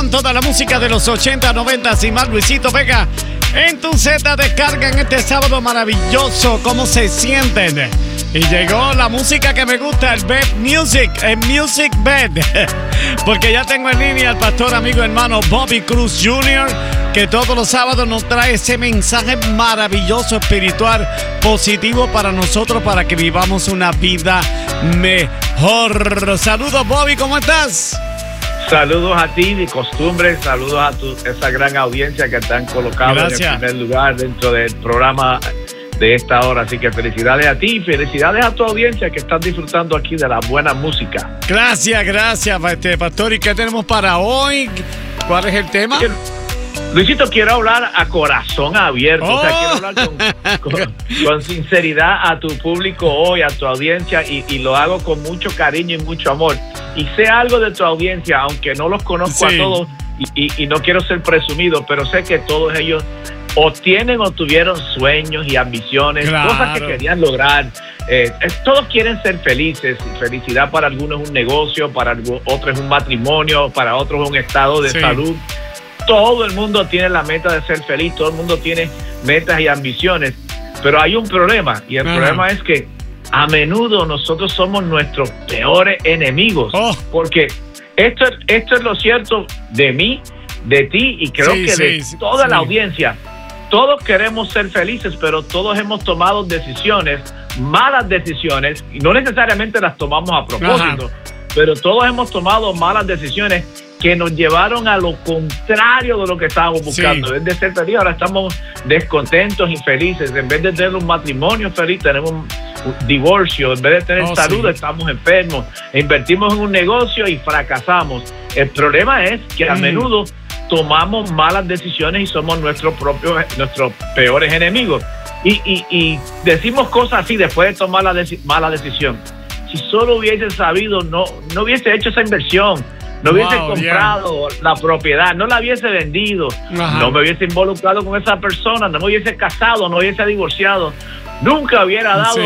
con toda la música de los 80, 90 y más. Luisito Vega en tu Z. Descarga en este sábado maravilloso. ¿Cómo se sienten? Y llegó la música que me gusta, el Bed Music, el Music Bed. Porque ya tengo en línea al pastor, amigo, hermano Bobby Cruz Jr., que todos los sábados nos trae ese mensaje maravilloso, espiritual, positivo para nosotros, para que vivamos una vida mejor. Saludos, Bobby, ¿cómo estás? Saludos a ti, de costumbre, saludos a esa gran audiencia que te han colocado en el primer lugar dentro del programa de esta hora. Así que felicidades a ti y felicidades a tu audiencia que están disfrutando aquí de la buena música. Gracias, pastor. ¿Y qué tenemos para hoy? ¿Cuál es el tema? Luisito, quiero hablar a corazón abierto. O sea, quiero hablar con sinceridad a tu público hoy, a tu audiencia, y lo hago con mucho cariño y mucho amor. Y sé algo de tu audiencia, aunque no los conozco a todos, y no quiero ser presumido, pero sé que todos ellos o tienen o tuvieron sueños y ambiciones, cosas que querían lograr. Todos quieren ser felices. Felicidad para algunos es un negocio, para otros es un matrimonio, para otros es un estado de salud. Todo el mundo tiene la meta de ser feliz, todo el mundo tiene metas y ambiciones, pero hay un problema, y el problema es que a menudo nosotros somos nuestros peores enemigos, porque esto es lo cierto de mí, de ti, y creo que de toda la audiencia. Todos queremos ser felices, pero todos hemos tomado decisiones, malas decisiones, y no necesariamente las tomamos a propósito, pero todos hemos tomado malas decisiones que nos llevaron a lo contrario de lo que estábamos buscando. En vez de ser felices, ahora estamos descontentos, infelices. En vez de tener un matrimonio feliz, tenemos un divorcio. En vez de tener salud, estamos enfermos. Invertimos en un negocio y fracasamos. El problema es que a menudo tomamos malas decisiones y somos nuestros peores enemigos. Y decimos cosas así después de tomar la mala decisión. Si solo hubiese sabido, no hubiese hecho esa inversión. No hubiese comprado la propiedad, no la hubiese vendido, no me hubiese involucrado con esa persona, no me hubiese casado, no hubiese divorciado, nunca hubiese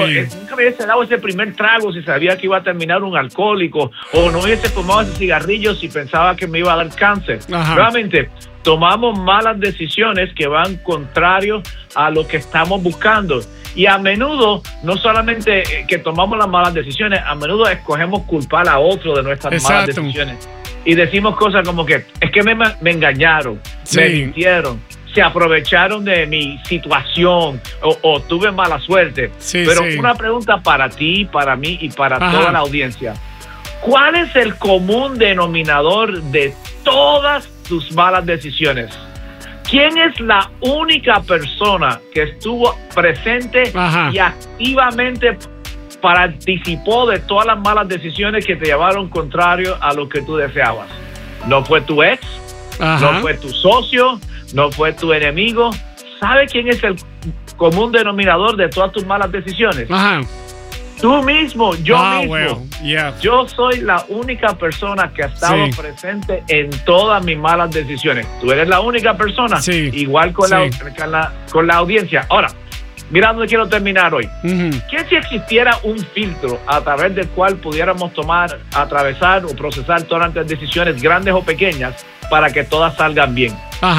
dado ese primer trago si sabía que iba a terminar un alcohólico, o no hubiese fumado ese cigarrillo si pensaba que me iba a dar cáncer. Realmente tomamos malas decisiones que van contrario a lo que estamos buscando. Y a menudo, no solamente que tomamos las malas decisiones, a menudo escogemos culpar a otro de nuestras malas decisiones. Y decimos cosas como que, es que me engañaron, me mintieron, se aprovecharon de mi situación, o tuve mala suerte. Pero una pregunta para ti, para mí y para toda la audiencia. ¿Cuál es el común denominador de todas tus malas decisiones? ¿Quién es la única persona que estuvo presente y activamente participó de todas las malas decisiones que te llevaron contrario a lo que tú deseabas? No fue tu ex, no fue tu socio, no fue tu enemigo. ¿Sabe quién es el común denominador de todas tus malas decisiones? Tú mismo, yo mismo. Yo soy la única persona que ha estado presente en todas mis malas decisiones. Tú eres la única persona, igual con la audiencia. Ahora, mira dónde quiero terminar hoy. ¿Qué si existiera un filtro a través del cual pudiéramos atravesar o procesar todas nuestras decisiones, grandes o pequeñas, para que todas salgan bien?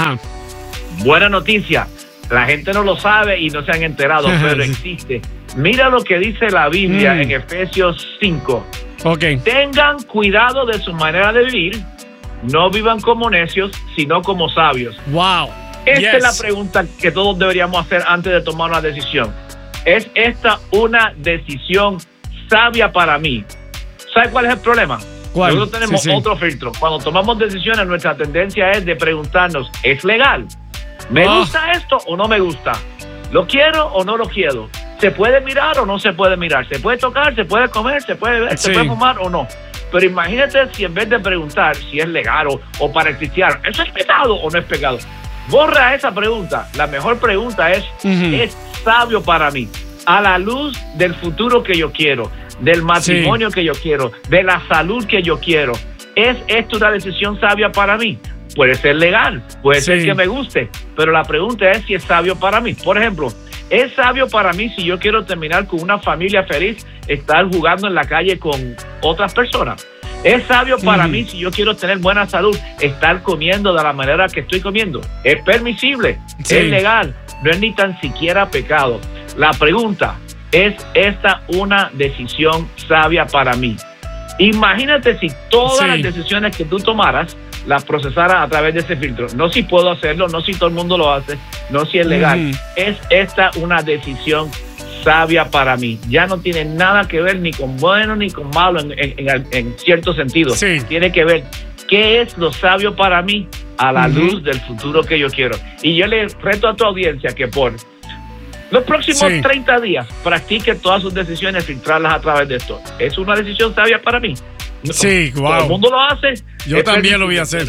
Buena noticia. La gente no lo sabe y no se han enterado, pero existe. Mira lo que dice la Biblia en Efesios 5. Tengan cuidado de su manera de vivir, no vivan como necios, sino como sabios. Esta es la pregunta que todos deberíamos hacer antes de tomar una decisión. ¿Es esta una decisión sabia para mí? ¿Sabe cuál es el problema? Nosotros tenemos otro filtro. Cuando tomamos decisiones, nuestra tendencia es de preguntarnos, ¿es legal? ¿Me gusta esto o no me gusta? ¿Lo quiero o no lo quiero? ¿Se puede mirar o no se puede mirar? ¿Se puede tocar? ¿Se puede comer? ¿Se puede beber? ¿Se puede fumar o no? Pero imagínate si en vez de preguntar si es legal o para el cristiano, ¿eso es pecado o no es pecado? Borra esa pregunta. La mejor pregunta es, ¿es sabio para mí? A la luz del futuro que yo quiero, del matrimonio que yo quiero, de la salud que yo quiero, ¿es esto una decisión sabia para mí? Puede ser legal, puede ser que me guste, pero la pregunta es si es sabio para mí. Por ejemplo, ¿es sabio para mí si yo quiero terminar con una familia feliz, estar jugando en la calle con otras personas? Es sabio para mí, si yo quiero tener buena salud, estar comiendo de la manera que estoy comiendo. Es permisible, es legal, no es ni tan siquiera pecado. La pregunta, ¿es esta una decisión sabia para mí? Imagínate si todas las decisiones que tú tomaras las procesaras a través de ese filtro. No si puedo hacerlo, no si todo el mundo lo hace, no si es legal. ¿Es esta una decisión sabia para mí? Ya no tiene nada que ver ni con bueno ni con malo en cierto sentido. Tiene que ver qué es lo sabio para mí a la luz del futuro que yo quiero. Y yo le reto a tu audiencia que por los próximos 30 días practique todas sus decisiones, filtrarlas a través de esto. ¿Es una decisión sabia para mí? Sí, wow. Todo el mundo lo hace. Yo también lo voy a hacer.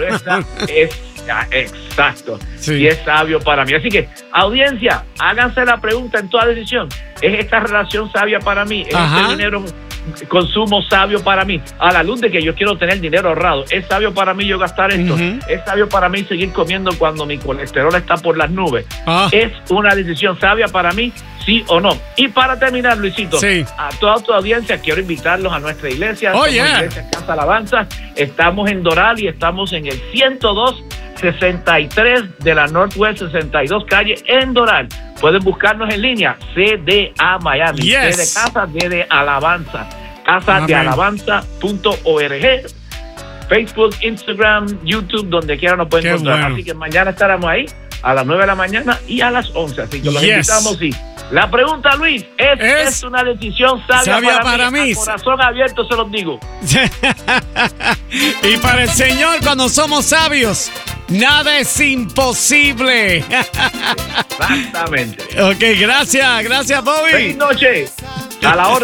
Exacto. Y es sabio para mí. Así que, audiencia, háganse la pregunta en toda decisión. ¿Es esta relación sabia para mí? ¿Es este dinero consumo sabio para mí? A la luz de que yo quiero tener dinero ahorrado, ¿es sabio para mí yo gastar esto? ¿Es sabio para mí seguir comiendo cuando mi colesterol está por las nubes? ¿Es una decisión sabia para mí? ¿Sí o no? Y para terminar, Luisito, a toda tu audiencia quiero invitarlos a nuestra iglesia. Iglesia Casa Alabanza. Estamos en Doral y estamos en el 102-63 de la Northwest 62 calle en Doral. Pueden buscarnos en línea, CDA Miami, C de Casa, D de Alabanza, casadealabanza.org, Facebook, Instagram, YouTube, donde quiera nos pueden encontrar. Bueno. Así que mañana estaremos ahí a las 9 de la mañana y a las 11. Así que los invitamos. La pregunta, Luis, ¿es una decisión sabia para mí? A corazón abierto se los digo. Y para el Señor, cuando somos sabios, nada es imposible. Exactamente. Ok, gracias, Bobby. Feliz noche. A la orden.